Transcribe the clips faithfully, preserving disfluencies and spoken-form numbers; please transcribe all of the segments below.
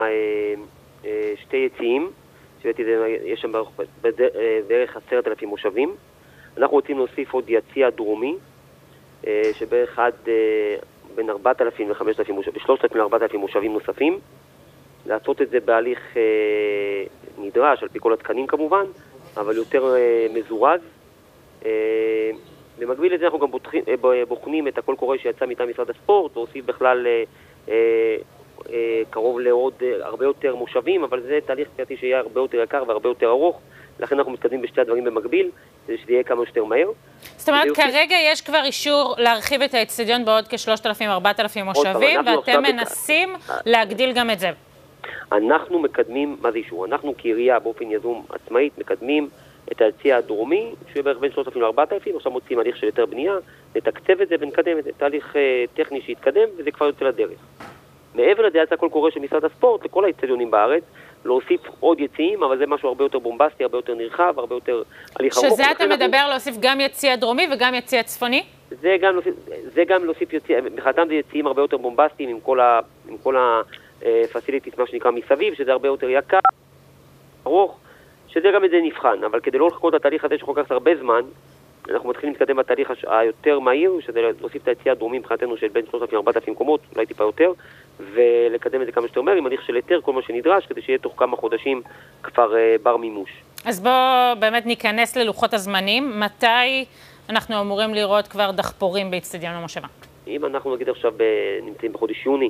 שתי יציאים, יש שם בערך עשרת אלפים מושבים. אנחנו רוצים להוסיף עוד יציע דרומי, שבערך עד בין ארבעת אלפים ל-חמשת אלפים מושבים, שלושת אלפים ל-ארבעת אלפים מושבים נוספים. לעשות את זה בהליך נדרש, על פי כל התקנים כמובן, אבל יותר מזורז. במקביל לזה אנחנו גם בוחנים את הכל קורא שיצא מטעם משרד הספורט, והוסיף בכלל קרוב לעוד הרבה יותר מושבים, אבל זה תהליך קריאתי שיהיה הרבה יותר יקר והרבה יותר ארוך, לכן אנחנו מתקדמים בשתי הדברים במקביל, כדי שזה יהיה כמה שיותר מהר. זאת אומרת, כרגע יש כבר אישור להרחיב את האצטדיון בעוד כ-שלושת אלפים עד ארבעת אלפים מושבים, ואתם מנסים להגדיל גם את זה. אנחנו מקדמים, מה זה אישור? אנחנו כעירייה באופן יזום עצמאית מקדמים את היציע הדרומי, שהוא בערך בין שלושת אלפים ל-ארבעת אלפים, עכשיו מוצאים הליך של יותר בנייה, נתקצב את זה ונקדם את זה, תהליך טכני שיתקדם, וזה כבר יוצא לדרך. מעבר לזה יצא כל קורא של משרד הספורט לכל האצטדיונים בארץ, להוסיף עוד יציאים, אבל זה משהו הרבה יותר בומבסטי, הרבה יותר נרחב, הרבה יותר הליך ארוך. שזה אתה מדבר להוסיף גם יציע דרומי וגם יציע צפוני? זה גם להוסיף, זה גם להוסיף יציע, מבחינתם זה יציאים הרבה יותר בומבסטיים עם כל ה, עם כל הפסיליטיס, מה שנקרא מסביב, שזה הרבה יותר יקר, ארוך, שזה גם את זה נבחן, אבל כדי לא לחכות את התהליך הזה שכל כך הרבה זמן, אנחנו מתחילים להתקדם בתהליך היותר מהיר, שזה להוסיף את היציע הדרומי מבחינתנו של בין שלושת אלפים ל-ארבעת אלפים קומות, אולי טיפה יותר, ולקדם את זה כמה שיותר מהר, עם הליך של היתר, כל מה שנדרש, כדי שיהיה תוך כמה חודשים כבר בר מימוש. אז בואו באמת ניכנס ללוחות הזמנים. מתי אנחנו אמורים לראות כבר דחפורים באצטדיון המושבה? אם אנחנו נגיד עכשיו נמצאים בחודש יוני,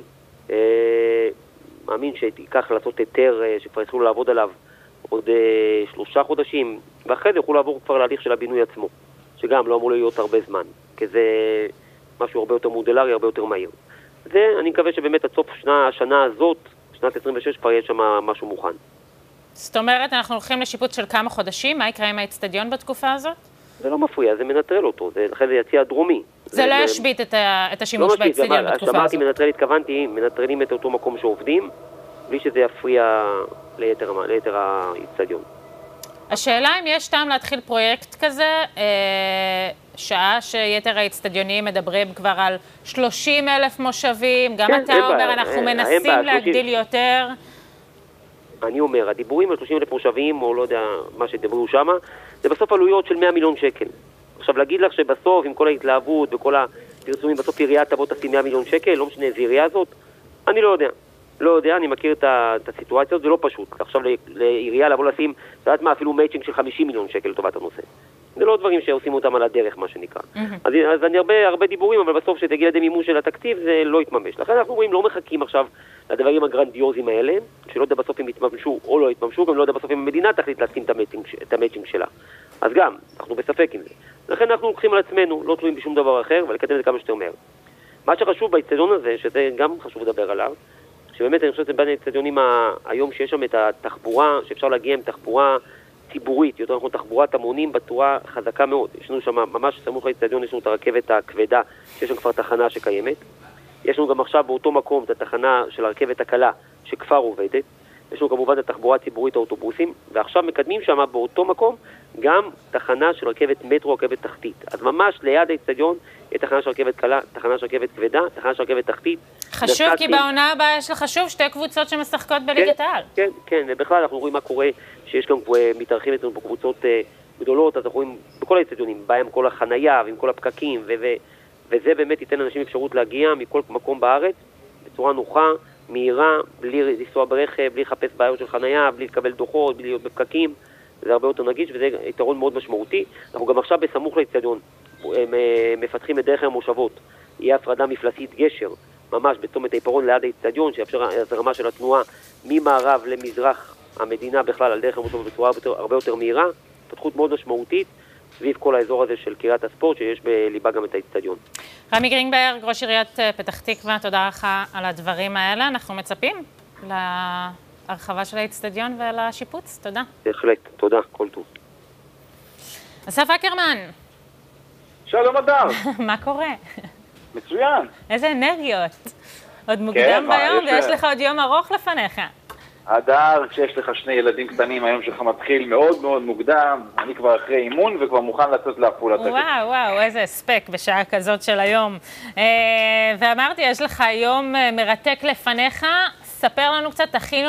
מאמין שתיקח לעשות היתר שכבר יתחילו לעבוד עליו עוד שלושה חודשים, ואחרי זה יוכלו לעבור כבר להליך של הבינוי עצמו, שגם לא אמור להיות הרבה זמן, כי זה משהו הרבה יותר מודלרי, הרבה יותר מהיר. זה, אני מקווה שבאמת עד סוף שנה, השנה הזאת, שנת עשרים ושש, כבר יש שם משהו מוכן. זאת אומרת, אנחנו הולכים לשיפוץ של כמה חודשים, מה יקרה עם האצטדיון בתקופה הזאת? זה לא מפריע, זה מנטרל אותו, זה, לכן זה יציע דרומי. זה, זה לא ישבית את, את השימוש לא באצטדיון בתקופה הזאת. אמרתי מנטרל, התכוונתי, מנטרלים את אותו מקום שעובדים, בלי שזה יפריע ליתר, ליתר האצטדיון. השאלה אם יש טעם להתחיל פרויקט כזה, אה, שעה שיתר האצטדיונים מדברים כבר על שלושים אלף מושבים, גם כן, אתה אומר, בעיה, אנחנו אין, מנסים אין להגדיל שלושים... יותר. אני אומר, הדיבורים על שלושים אלף מושבים, או לא יודע מה שדברו שם, זה בסוף עלויות של מאה מיליון שקל. עכשיו להגיד לך שבסוף, עם כל ההתלהבות וכל הפרסומים, בסוף עירייה תבוא תשים מאה מיליון שקל, לא משנה איזה עירייה הזאת, אני לא יודע. לא יודע, אני מכיר את, את הסיטואציה, זה לא פשוט. עכשיו לעירייה לבוא לשים, יודעת מה, אפילו מייצ'ינג של חמישים מיליון שקל לטובת הנושא. זה לא דברים שעושים אותם על הדרך, מה שנקרא. Mm-hmm. אז, אז אני הרבה, הרבה דיבורים, אבל בסוף שתגיע לידי מימוש של התקציב, זה לא יתממש. לכן אנחנו רואים, לא מחכים עכשיו לדברים הגרנדיוזיים האלה, שלא יודע בסוף אם יתממשו או לא יתממשו, גם לא יודע בסוף אם המדינה תחליט להתקין את המייצ'ינג שלה. אז גם, אנחנו בספק עם זה. לכן אנחנו לוקחים על עצמנו, לא תלויים בשום דבר אחר, ולקדם את זה כמה שיותר מהר. מה שחשוב באצטדיון הזה, שזה גם חשוב לדבר עליו, שבאמת אני חושב שזה בין האצטדיונים היום שיש שם את התחבורה, שאפשר להגיע עם תחבורה ציבורית, יותר נכון תחבורת המונים בצורה חזקה מאוד. יש לנו שם ממש סמוך לאצטדיון, יש לנו את הרכבת הכבדה, שיש שם כבר תחנה שקיימת. יש לנו גם עכשיו באותו מקום את התחנה של הרכבת הקלה שכבר עובדת. יש לנו כמובן את התחבורה הציבורית, האוטובוסים, ועכשיו מקדמים שם באותו מקום גם תחנה של רכבת מטרו, רכבת תחתית. אז ממש ליד האצטדיון יש תחנה של רכבת קלה, תחנה של רכבת כבדה, תחנה של רכבת תחתית. חשוב, כי בעונה הבאה יש לך שוב שתי קבוצות שמשחקות בליגת העל. כן, כן, ובכלל אנחנו רואים מה קורה, שיש גם מתארחים אצלנו בקבוצות גדולות, אז אנחנו רואים בכל האצטדיונים, בהם כל החנייה ועם כל הפקקים, וזה באמת ייתן לאנשים אפשרות להגיע מכל מקום בארץ, בצורה נוחה, מהירה, בלי לנסוע ברכב, בלי לחפש בעיות של חנייה, בלי לקבל דוחות, בלי להיות בפקקים, זה הרבה יותר נגיש, וזה יתרון מאוד משמעותי. אנחנו גם עכשיו בסמוך לאצטדיון מפתחים את דרך המושבות, יהיה הפרדה מפלסית גשר, ממש בצומת העיפרון ליד האצטדיון, שיאפשר הזרמה של התנועה ממערב למזרח המדינה בכלל על דרך המושבות בצורה הרבה יותר מהירה, פתחות מאוד משמעותית סביב כל האזור הזה של קריית הספורט, שיש בליבה גם את האצטדיון. רמי גרינברג, ראש עיריית פתח תקווה, תודה לך על הדברים האלה. אנחנו מצפים להרחבה של האצטדיון ולשיפוץ. תודה. בהחלט, תודה, כל טוב. אסף אקרמן. שלום אדר. מה קורה? מצוין. איזה אנרגיות. עוד מוקדם ביום, ויש לך עוד יום ארוך לפניך. אדר, כשיש לך שני ילדים קטנים, היום שלך מתחיל מאוד מאוד מוקדם, אני כבר אחרי אימון וכבר מוכן לצאת לעפולה. וואו, וואו, איזה הספק בשעה כזאת של היום. ואמרתי, יש לך יום מרתק לפניך, ספר לנו קצת, תכינו